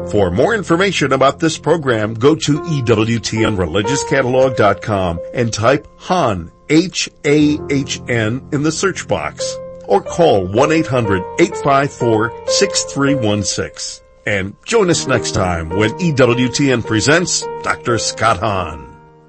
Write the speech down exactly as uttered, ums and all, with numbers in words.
For more information about this program, go to E W T N religious catalog dot com and type Hahn, H A H N, in the search box. Or call one eight hundred eight five four six three one six. And join us next time when E W T N presents Doctor Scott Hahn.